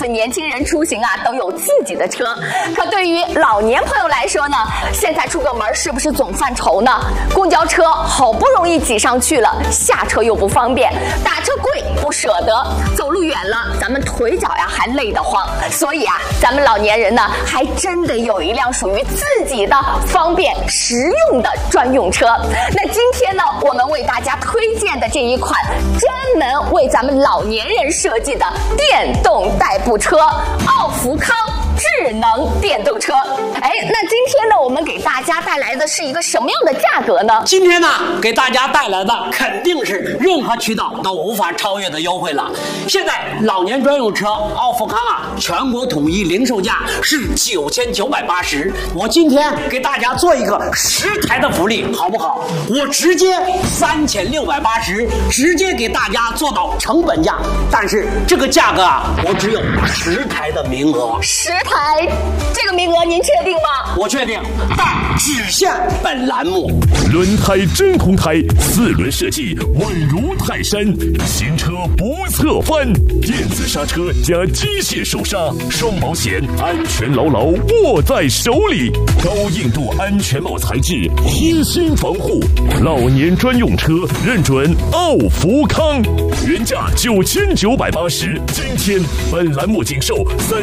年轻人出行啊都有自己的车，可对于老年朋友来说呢，现在出个门是不是总犯愁呢？公交车好不容易挤上去了，下车又不方便，打车贵不舍得，走路远了咱们腿脚呀还累得慌，所以啊，咱们老年人呢还真得有一辆属于自己的方便实用的专用车。那今天呢，我们为大家推荐的这一款专门为咱们老年人设计的电动代步车——奥福康智能电动车。哎，那今天呢，我们给大家带来的是一个什么样的价格呢？ 今天呢，给大家带来的肯定是任何渠道都无法超越的优惠了。现在老年专用车奥福康啊，全国统一零售价是9980。我今天给大家做一个10台的福利，好不好？我直接3680，直接给大家做到成本价。但是这个价格啊，我只有10台的名额。 10台，这个名额您确定吗？ 我确定，但只限本栏目。 轮胎真红胎，4轮设计稳如泰山，新车不侧翻，电子刹车加机械手刹，双保险，安全牢牢握在手里，高硬度安全帽材质，贴心防护，老年专用车认准奥福康，原价9980，今天本栏目仅售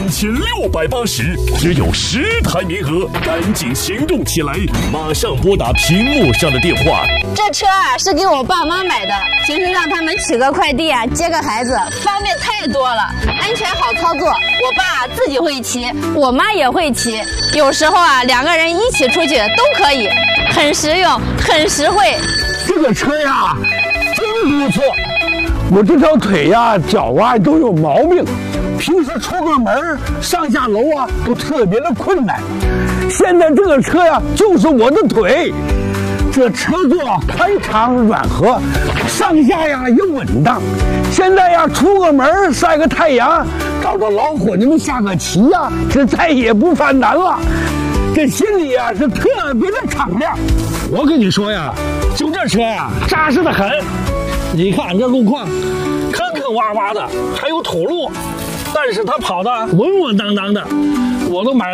3680，只有10台名额，赶紧行动起来，马上拨打屏幕上的电话。 这车啊是给我爸妈买的，平时让他们取个快递啊，接个孩子，方便太多了，安全好操作。我爸自己会骑，我妈也会骑，有时候啊2个人一起出去都可以，很实用，很实惠。 这个车呀真不错，我这条腿呀脚啊都有毛病，平时出个门上下楼啊都特别的困难，现在这个车呀就是我的腿。这车座宽敞软和，上下呀又稳当，现在呀出个门晒个太阳，找着老伙计们下个棋呀，这再也不犯难了，这心里呀是特别的敞亮。我跟你说呀，就这车呀扎实的很，你看这路况坑坑洼洼的，还有土路，但是它跑得稳稳当当的，我都买了。